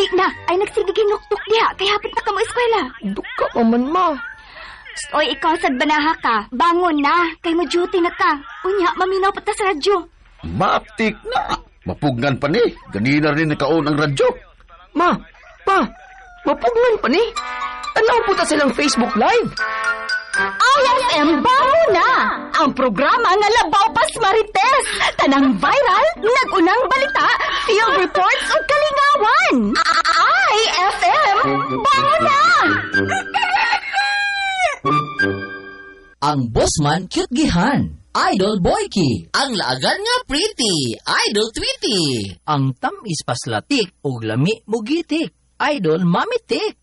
Dali na, ay nagsigiging nuktuk diha, kay hapit na ka mo eskwela. Duka pa man, ma. Oy, ikaw sad banaha ka. Bangon na, kay mo duty na ka. Unya, maminaw pa ta sa radyo. Matik na. Mapugnan pa ni. Ganina rin nakaon ang radyo. Ma, pa, mapugnan pa ni. Tanaw po ta silang Facebook Live. IFM Bango na! Ang programa nga labaw pas marites. Tanang viral, nagunang balita, field reports o kalingawan. IFM Bango na! Ang bossman cute gihan. Idol Boyki. Ang laagan nga pretty. Idol Tweety. Ang tamis paslatik o lami mugitik. Idol Mamitik.